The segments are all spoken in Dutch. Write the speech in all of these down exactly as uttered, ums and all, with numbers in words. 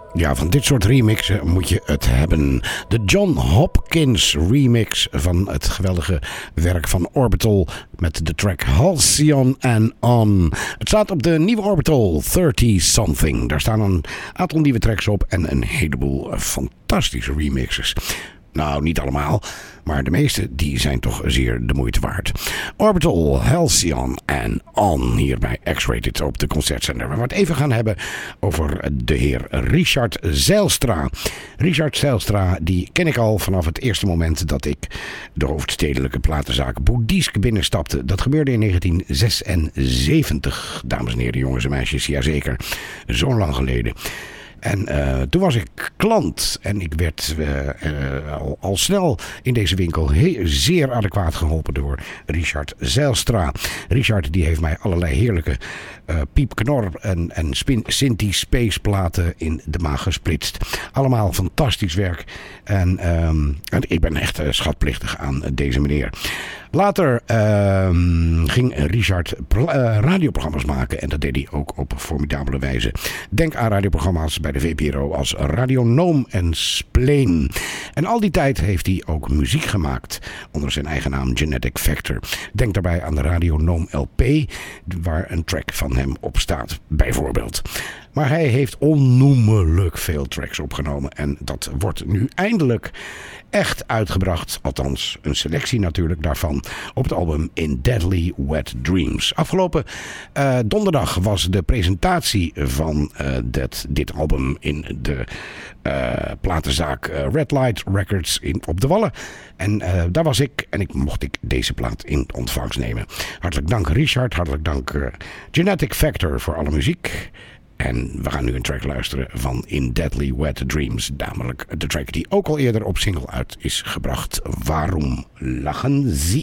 Ja, van dit soort remixen moet je het hebben. De John Hopkins remix van het geweldige werk van Orbital met de track Halcyon and On. Het staat op de nieuwe Orbital thirty something. Daar staan een aantal nieuwe tracks op en een heleboel fantastische remixes. Nou, niet allemaal, maar de meeste die zijn toch zeer de moeite waard. Orbital, Halcyon and On hier bij X-Rated op de Concertzender. Waar we het even gaan hebben over de heer Richard Zijlstra. Richard Zijlstra, die ken ik al vanaf het eerste moment dat ik de hoofdstedelijke platenzaak Boeddhisk binnenstapte. Dat gebeurde in negentien zesenzeventig, dames en heren, jongens en meisjes, jazeker. Zo lang geleden. En uh, toen was ik klant en ik werd uh, uh, al, al snel in deze winkel heel, zeer adequaat geholpen door Richard Zijlstra. Richard die heeft mij allerlei heerlijke uh, piepknor en, en spin, Sinti Space platen in de maag gesplitst. Allemaal fantastisch werk en, um, en ik ben echt uh, schatplichtig aan deze meneer. Later uh, ging Richard uh, radioprogramma's maken en dat deed hij ook op formidabele wijze. Denk aan radioprogramma's bij de V P R O als Radio Noom en Spleen. En al die tijd heeft hij ook muziek gemaakt onder zijn eigen naam Genetic Factor. Denk daarbij aan de Radio Noom L P waar een track van hem op staat, bijvoorbeeld. Maar hij heeft onnoemelijk veel tracks opgenomen en dat wordt nu eindelijk echt uitgebracht. Althans, een selectie natuurlijk daarvan op het album In Deadly Wet Dreams. Afgelopen uh, donderdag was de presentatie van uh, dat, dit album in de uh, platenzaak uh, Red Light Records in, op de Wallen. En uh, daar was ik en ik mocht ik deze plaat in ontvangst nemen. Hartelijk dank Richard, hartelijk dank uh, Genetic Factor voor alle muziek. En we gaan nu een track luisteren van In Deadly Wet Dreams. Namelijk de track die ook al eerder op single uit is gebracht. Waarom lachen Sie?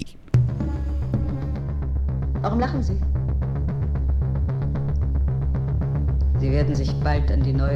Warum lachen Sie? Sie werden sich bald an die neue